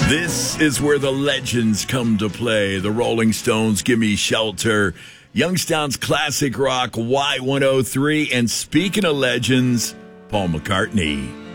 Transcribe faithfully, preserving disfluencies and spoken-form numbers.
This is where the legends come to play. The Rolling Stones, Gimme Shelter, Youngstown's classic rock, Y one oh three, and speaking of legends, Paul McCartney.